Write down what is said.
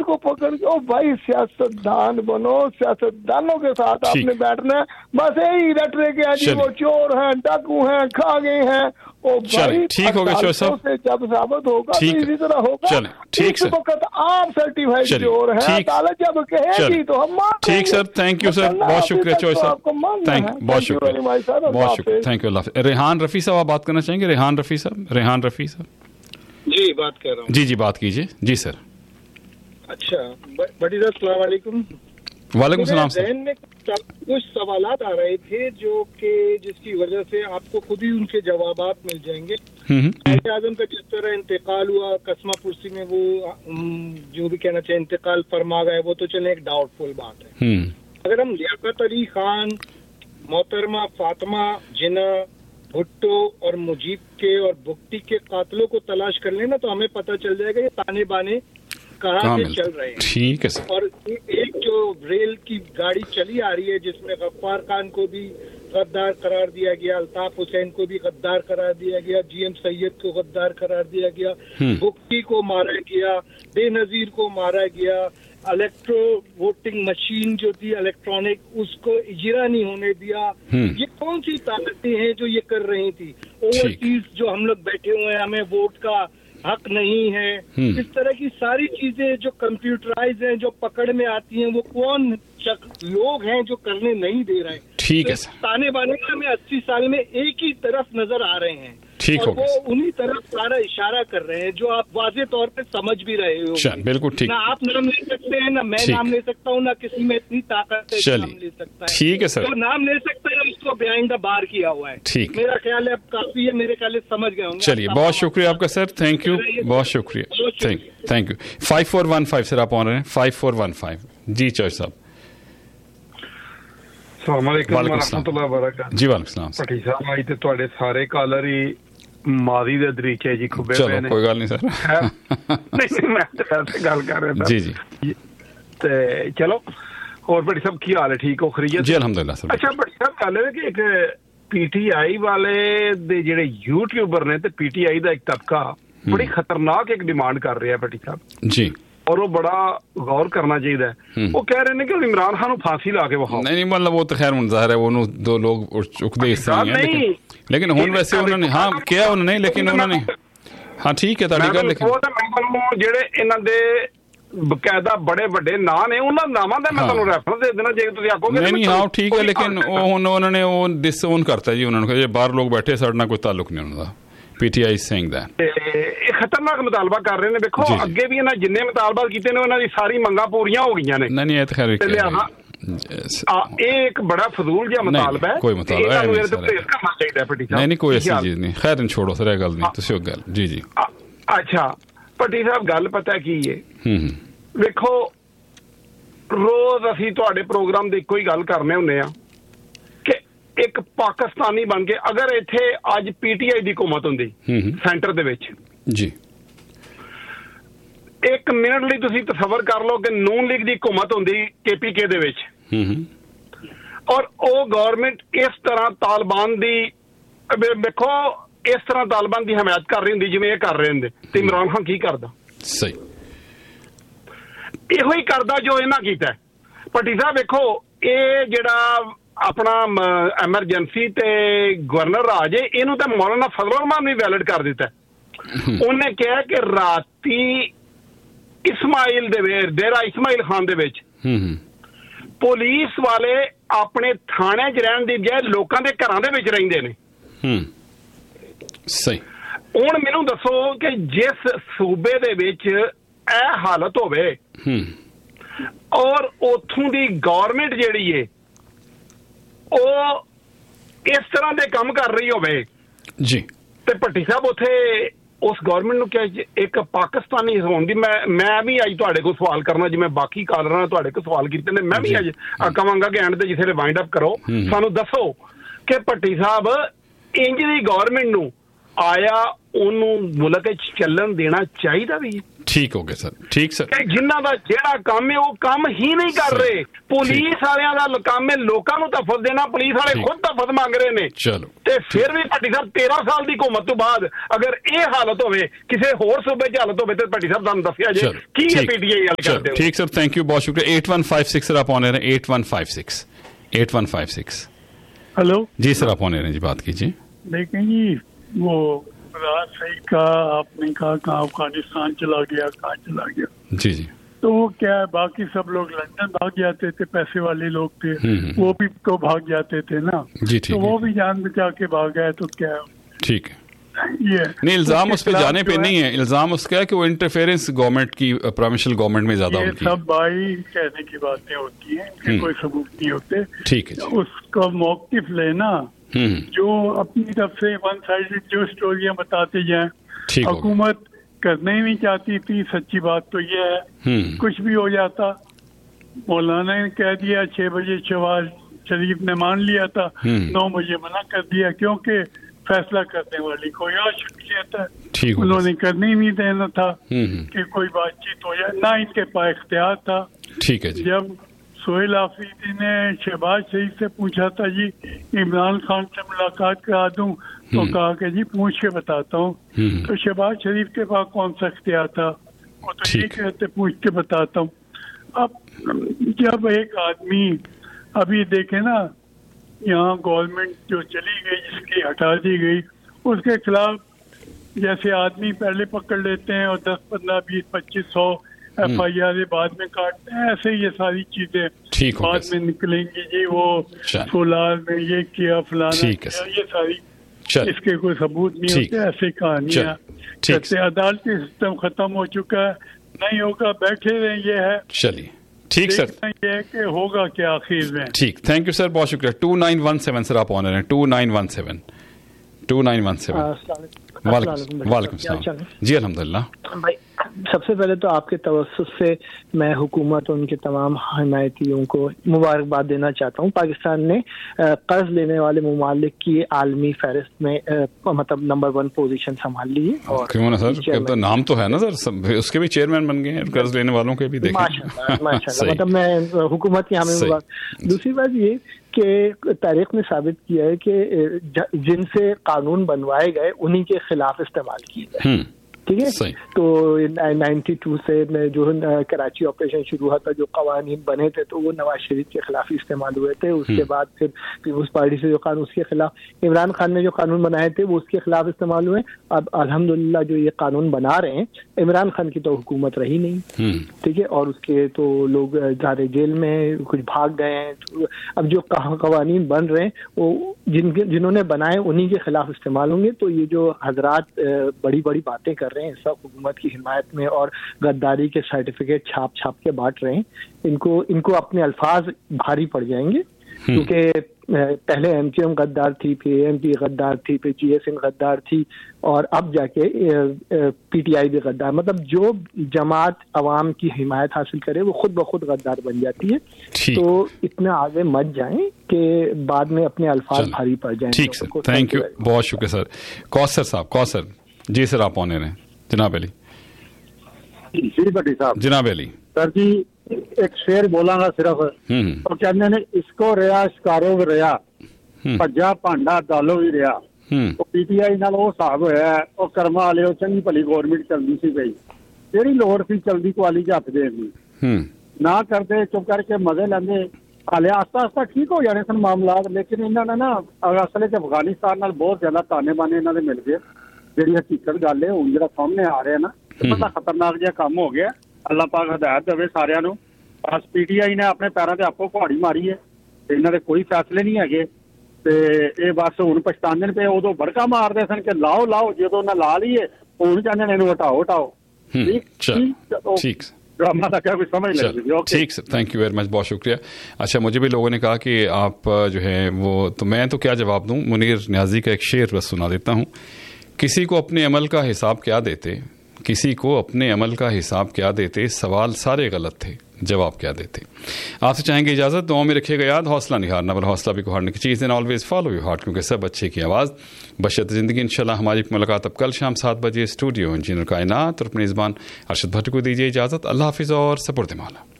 को पकड़ के, ओ भाई सियासतदान बनो, सियासतदानों के साथ आपने बैठना है, बस यही रट रहे के जी वो चोर हैं, डाकू हैं, खा गए हैं। ओ भाई ठीक हो गया चौधरी साहब, जब साबित होगा तो इसी तरह होगा। चलें ठीक सर, वक्त आप सर्टिफाइड चोर हैं, अदालत जब कहेगी तो हम मान लेंगे। ठीक सर, थैंक यू सर, बहुत शुक्रिया चौधरी साहब, बहुत शुक्रिया, बहुत शुक्रिया, थैंक यू। अल्लाह। रेहान रफ़ी साहब आप बात करना चाहेंगे? रेहान रफ़ी साहब, रेहान रफ़ी साहब जी बात कर रहा हूँ। जी बात कीजिए। जी सर। अच्छा बड़ी सर, अस्सलाम वालेकुम। वालेकुम सलाम सर। जहन में कुछ सवालात आ रहे थे जो कि जिसकी वजह से आपको खुद ही उनके जवाबात मिल जाएंगे। वज़ीर आज़म का जिस तरह इंतकाल हुआ कस्मा पुरसी में, वो जो भी कहना चाहिए इंतकाल फरमा गए, वो तो चले एक डाउटफुल बात है। अगर हम लियाकत अली खान, मोहतरमा फातिमा जिन्ना, भुट्टो और मुजीब के और भुट्टी के कातलों को तलाश कर लेना तो हमें पता चल जाएगा ये ताने बाने कहाँ से चल रहे हैं। ठीक है सर। और एक जो रेल की गाड़ी चली आ रही है जिसमें गफ्फार खान को भी गद्दार करार दिया गया, अल्ताफ हुसैन को भी गद्दार करार दिया गया, जीएम सैयद को गद्दार करार दिया गया, भुट्टी को मारा गया, बेनजीर को मारा गया, इलेक्ट्रो वोटिंग मशीन जो थी इलेक्ट्रॉनिक उसको इजरा नहीं होने दिया। ये कौन सी ताकतें हैं जो ये कर रही थी? ओवरसीज जो हम लोग बैठे हुए हैं, हमें वोट का हक नहीं है, इस तरह की सारी चीजें जो कंप्यूटराइज हैं, जो पकड़ में आती हैं, वो कौन लोग हैं जो करने नहीं दे रहे हैं? ठीक है सर। ताने बाने हमें 80 साल में एक ही तरफ नजर आ रहे हैं। ठीक और वो उन्हीं तरफ सारा इशारा कर रहे हैं जो आप वाज़े तौर पे समझ भी रहे हो। बिल्कुल ठीक। ना आप नाम ले सकते हैं, ना मैं नाम ले सकता हूँ, ना किसी में इतनी ताकत है नाम ले सकता है। ठीक है सर। जो नाम ले सकते हैं उसको बिहाइंड द बार किया हुआ है। ठीक, मेरा ख्याल है अब काफी है, मेरे ख्याल समझ गए होंगे। चलिए बहुत शुक्रिया आपका सर, थैंक यू, बहुत शुक्रिया, थैंक यू। 5415 सर आप ऑन रहे हैं, 5415। जी चौधरी साहब। जी वालेकुम सलाम। भट्टी साहब आई तो तुहाडे सारे कालर ही मादी दे तरीके जी खुबे चलो कोई गल नहीं सर। नहीं मैं तो वैसे गल कर रहा था। जी ते चलो और भट्टी साहब की हाल है? ठीक हो खरीद? जी अल्हम्दुलिल्लाह सर। अच्छा भट्टी साहब गल है कि एक पीटीआई वाले दे जेड़े यूट्यूबर ने ते पीटीआई दा एक तबका बड़ी खतरनाक एक डिमांड कर रहा है भट्टी साहब जी, और वो बड़ा गौर करना चाहिए। वो कह रहे हैं कि इमरान खान को फांसी ला के वहां नहीं मतलब वो तो खैर मुजाहिर है, वो दो लोग चुकते हिस्से हैं, लेकिन हुन वैसे उन्होंने हाँ किया उन्होंने, लेकिन उन्होंने हाँ ठीक है ताड़ी गल, लेकिन जेड़े इन्हां दे बकायदा बड़े बड़े नाम ने उन्हां नामां दा मैं तुहानू रेफरेंस दे देना जे तुसीं आखोगे नहीं हाँ ठीक है, लेकिन उन्होंने वो डिसओन करता जी, उन्होंने कहा बाहर लोग बैठे साडे नाल कोई ताल्लुक नहीं उन्हां दा। PTI is saying that खतरनाक मुतालबा कर रहे हैं। देखो अगे भी इन्हें जिन्ने मुतालबा किए ने उन्होंने सारी मंगा पूरियां हो गई ने। नहीं तो खैर एक बड़ा फजूल जिहा मुतालबा है, कोई मुतालबा नहीं कोई ऐसी चीज नहीं। खैर छोड़ो सर गल नहीं तुसीं गल जी जी। अच्छा भट्टी साहब गल पता की है, देखो रोज असीं तुहाडे प्रोग्राम दे इक्को ही गल करने हुन्ने आ कि एक पाकिस्तानी बन के अगर इत्थे अज पीटीआई दी हुकूमत हुंदी सेंटर दे विच जी, एक मिनट लिए तुसीं तसव्वुर कर लो कि नून लीग दी हुकूमत हुंदी केपीके दे विच, और वो गवर्नमेंट इस तरह तालिबान दी देखो इस तरह तालिबान की हमायत कर रही हुंदी जिवें ये कर रहे हुंदे, ते इमरान खान की करदा? सही इहो ही करदा जो इन्हां कीता। भट्टी साहब देखो ये जिहड़ा अपना एमरजेंसी ते गवर्नर राज है इनू तो मौलाना फजल रहमान ने वैलिड कर दिता। उन्हें कहा कि राती इस्माइल डेरा इस्माइल खान दे विच पुलिस वाले अपने थाने च रहन दी बजाय लोकां दे घरां दे विच रहिंदे ने। सही हुण मैनूं दसो कि जिस सूबे दे विच ए हालत होवे और उत्थों दी गवर्नमेंट जिहड़ी है वो इस तरह दे काम कर रही होवे जी, ते भट्टी साहब उथे उस गवर्नमेंट नूं क्या एक पाकिस्तानी होण दी मैं भी अज तुहाडे कोल सवाल करना जिवें बाकी कालरां ने तुहाडे कोल सवाल कीते ने, मैं भी अज कहांगा कि एंड ते जिथे वाइंड अप करो सानू दसो कि भट्टी साहब इंज दी गवर्नमेंट नूं ਆਇਆ ਉਹਨੂੰ ਮੁਲਕ ਚ ਚੱਲਣ ਦੇਣਾ ਚਾਹੀਦਾ ਵੀ। ਠੀਕ ਹੋ ਗਿਆ ਸਰ, ਠੀਕ ਸਰ। ਜਿਨ੍ਹਾਂ ਦਾ ਜਿਹੜਾ ਕੰਮ ਹੈ ਉਹ ਕੰਮ ਹੀ ਨਹੀਂ ਕਰ ਰਹੇ। ਪੁਲਿਸ ਵਾਲਿਆਂ ਦਾ ਕੰਮ ਹੈ ਲੋਕਾਂ ਨੂੰ ਤਹਫ਼ੁਜ਼ ਦੇਣਾ, ਪੁਲਿਸ ਵਾਲੇ ਖੁਦ ਤਹਫ਼ੁਜ਼ ਮੰਗ ਰਹੇ ਨੇ। ਚਲੋ ਤੇ ਫਿਰ ਵੀ ਭੱਟੀ ਸਾਹਿਬ 13 ਸਾਲ ਦੀ ਹੁਕੂਮਤ ਤੋਂ ਬਾਅਦ ਅਗਰ ਇਹ ਹਾਲਤ ਹੋਵੇ, ਕਿਸੇ ਹੋਰ ਸੂਬੇ 'ਚ ਹਾਲਤ ਹੋਵੇ, ਤੇ ਭੱਟੀ ਸਾਹਿਬ ਤੁਹਾਨੂੰ ਦੱਸਿਆ ਜੇ ਕੀ ਹੈ ਪੀਟੀਆਈ ਗੱਲ ਕਰਦੇ ਹੋ। ਠੀਕ ਸਰ, ਥੈਂਕ ਯੂ, ਬਹੁਤ شکریہ। 8156 سر آپ آنے رہے ہیں، 8156 ہلو جی سر، آپ آنے رہے ہیں جی، بات کیجیے۔ دیکھیں جی وہ راز صحیح کہا آپ نے، کہا کہاں افغانستان چلا گیا، کہاں چلا گیا۔ جی جی، تو وہ کیا ہے، باقی سب لوگ لندن بھاگ جاتے تھے، پیسے والے لوگ تھے وہ بھی تو بھاگ جاتے تھے نا، جی تو وہ بھی جان بچا کے بھاگ گئے، تو کیا ٹھیک ہے۔ یہ نہیں، الزام اس پہ جانے پہ نہیں ہے، الزام اس کا ہے کہ وہ انٹرفیئرنس گورنمنٹ کی، پروونشل گورنمنٹ میں زیادہ ہوتی ہے۔ سب بھائی کہنے کی باتیں ہوتی ہیں کہ کوئی ثبوت نہیں ہوتے۔ ٹھیک ہے، اس کا موقف لینا، جو اپنی طرف سے ون سائیڈڈ جو اسٹوریاں بتاتے جائیں، حکومت کرنا ہی نہیں چاہتی تھی۔ سچی بات تو یہ ہے، کچھ بھی ہو جاتا، مولانا نے کہہ دیا 6 بجے شہباز شریف نے مان لیا تھا، 9 بجے منع کر دیا، کیونکہ فیصلہ کرنے والی کوئی اور شخصیت ہے، انہوں نے کرنے ہی نہیں دینا تھا کہ کوئی بات چیت ہو جائے، نہ ان کے پاس اختیار تھا۔ ٹھیک ہے جی۔ جب سہیل آفریدی نے شہباز شریف سے پوچھا تھا جی عمران خان سے ملاقات کرا دوں، تو کہا کہ جی پوچھ کے بتاتا ہوں، تو شہباز شریف کے پاس کون سا اختیار تھا؟ وہ تو یہ کہتے پوچھ کے بتاتا ہوں۔ اب جب ایک آدمی، ابھی دیکھیں نا، یہاں گورنمنٹ جو چلی گئی، جس کی ہٹا دی گئی، اس کے خلاف جیسے آدمی پہلے پکڑ لیتے ہیں اور 10 15 20 25 100 FIR بعد میں کاٹتے ہیں، ایسے یہ ساری چیزیں بعد میں نکلیں گی جی وہ فلان نے یہ کیا، فلانا کیا، یہ ساری اس کے کوئی ثبوت نہیں ہوتے، ایسے کہانیاں کہتے۔ عدالتی سسٹم ختم ہو چکا ہے، نہیں ہوگا، بیٹھے رہیں، یہ ہے۔ چلیے ٹھیک سر، یہ ہے کہ ہوگا کیا آخر میں۔ ٹھیک، تھینک یو سر، بہت شکریہ۔ 2917 سر آپ آنر ہیں، 2917 وعلیکم السلام جی، الحمدللہ۔ بھائی سب سے پہلے تو آپ کے توسط سے میں حکومت اور ان کے تمام حمایتیوں کو مبارکباد دینا چاہتا ہوں۔ پاکستان نے قرض لینے والے ممالک کی عالمی فہرست میں مطلب نمبر 1 پوزیشن سنبھال لی ہے۔ اور کیوں نا سر، نام تو ہے نا سر، اس کے بھی چیئرمین بن گئے ہیں، قرض لینے والوں کے بھی دیکھیں ماشاءاللہ، مطلب میں حکومت کی ہمیں مبارک۔ دوسری بات یہ کہ تاریخ نے ثابت کیا ہے کہ جن سے قانون بنوائے گئے انہی کے خلاف استعمال کیے گئے، ٹھیک ہے۔ تو 92 سے میں جو کراچی آپریشن شروع ہوا تھا، جو قوانین بنے تھے تو وہ نواز شریف کے خلاف استعمال ہوئے تھے۔ اس کے بعد پھر پیپلز پارٹی سے جو قانون، اس کے خلاف عمران خان نے جو قانون بنائے تھے وہ اس کے خلاف استعمال ہوئے۔ اب الحمدللہ جو یہ قانون بنا رہے ہیں، عمران خان کی تو حکومت رہی نہیں، ٹھیک ہے، اور اس کے تو لوگ زیادہ جیل میں، کچھ بھاگ گئے ہیں۔ اب جو قوانین بن رہے ہیں وہ جنہوں نے بنائے انہی کے خلاف استعمال ہوں گے۔ تو یہ جو حضرات بڑی بڑی باتیں کر رہے ہیں سب حکومت کی حمایت میں اور غداری کے سرٹیفکیٹ چھاپ کے بانٹ رہے ہیں، ان کو اپنے الفاظ بھاری پڑ جائیں گے، کیونکہ پہلے MQM غدار تھی، پھر ANP غدار تھی، پھر GSN غدار تھی، اور اب جا کے PTI بھی غدار۔ مطلب جو جماعت عوام کی حمایت حاصل کرے وہ خود بخود غدار بن جاتی ہے۔ تو اتنا آگے مت جائیں کہ بعد میں اپنے الفاظ بھاری پڑ جائیں۔ ٹھیک سر، تھینک یو، بہت شکریہ سر۔ کوثر صاحب، کوثر جی سر آپ آنے رہے ہیں، جناب علی جی بٹی صاحب، جناب علی سر جی ایک شعر بولاں گا صرف، اور کہنے نے اس کو ریا شکارو بھی ریا پجا پانڈا دالو بھی ریا۔ PTI نال وہ حساب ہوا ہے، وہ کرما والے چنگی بھلی گورنمنٹ چلتی سی پئی، جہی لوڑ سی چلتی کوالی چ ہاتھ دین دی، نہ کرتے چپ کر کے مزے لیندے۔ حالے آہستہ آہستہ ٹھیک ہو جانے سن معاملات، لیکن انہوں نے نا اصل افغانستان نال بہت زیادہ تانے بانے انہوں نے مل گئے۔ جہی حقیقت گل ہے ہوں جا سامنے آ رہا ہے نا، بڑا خطرناک جہا کام ہو گیا۔ اللہ پاک ہدایت دے سارے نو۔ بس PTI نے اپنے پیروں سے آپ کو پہاڑی ماری ہے، انہوں نے کوئی فیصلے نہیں ہے، یہ بس ہوں پچھتانے پہ، ادو بڑکا مارتے سن کہ لاؤ لاؤ، جدو نہ لا لیے ہوں چاہتے ہیں ہٹاؤ ہٹاؤ۔ ٹھیک سر، تھینک یو ویری مچ، بہت شکریہ۔ اچھا، مجھے بھی لوگوں نے کہا کہ آپ جو ہے وہ، تو میں تو کیا جواب دوں، منیر نیازی کا ایک شعر بس سنا دیتا ہوں۔ کسی کو اپنے عمل کا حساب کیا دیتے، کسی کو اپنے عمل کا حساب کیا دیتے، سوال سارے غلط تھے، जवाब क्या देते। आपसे चाहेंगे इजाजत, दुआ में रखिएगा याद, हौसला नहीं हारना, बल हौसला भी को हारने की चीज़ है, ऑलवेज फॉलो योर हार्ट, क्योंकि सब अच्छे की आवाज़ बशर्ते ज़िंदगी। इंशाल्लाह हमारी मुलाकात अब कल शाम 7 बजे स्टूडियो इंजीनियर कायनात और अपने ज़बान अरशद भट्ट को दीजिए इजाज़त। अल्लाह हाफिज़ और सपुर्द माला।